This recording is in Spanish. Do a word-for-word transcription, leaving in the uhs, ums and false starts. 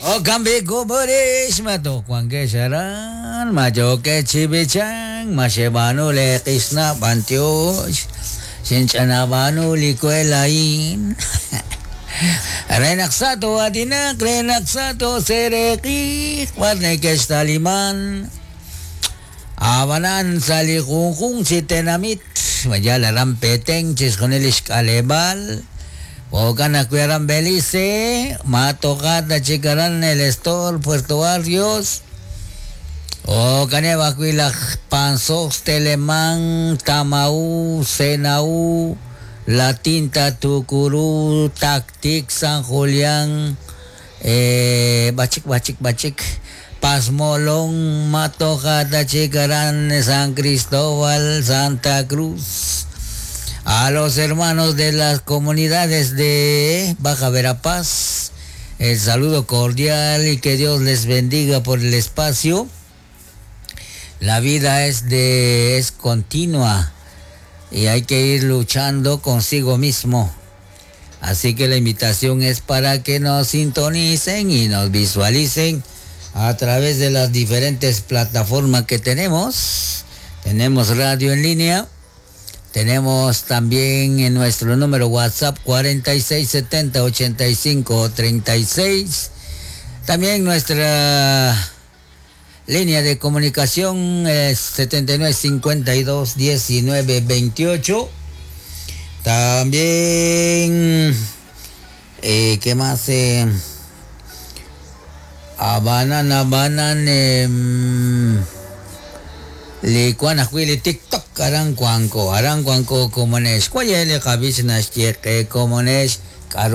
O kambi kuburish mato kwangke sharan majoke chibichang mashebanu le kisna pantios sinchana banu likwelain renaksato adinak renaksato sereki warne kestaliman avanan salikungkung sitenamit majala rampeteng chiskonelish kalebal Pocan acueran Belice, Matocata Chicaran el Estor, Puerto Barrios, O Caneva Cuila Panzos, Telemán, Tamaú, Senaú, La Tinta Tucurú, Tactic, San Julián, eh, Bachik, Bachik, Bachik, Pasmolón, Matocata Chicaran, San Cristóbal, Santa Cruz. A los hermanos de las comunidades de Baja Verapaz, el saludo cordial y que Dios les bendiga por el espacio. La vida es de es continua y hay que ir luchando consigo mismo. Así que la invitación es para que nos sintonicen y nos visualicen a través de las diferentes plataformas que tenemos. Tenemos radio en línea. Tenemos también en nuestro número WhatsApp cuarenta y seis setenta ochenta y cinco treinta y seis. También nuestra línea de comunicación es setenta y nueve cincuenta y dos diecinueve veintiocho. También, eh, ¿qué más? Eh, Abanan, Abanan, eh, Likuana Huili TikTok Arancuanco, Arancuanco Comunes, Cuayele Cabiznas Cheque Comunes.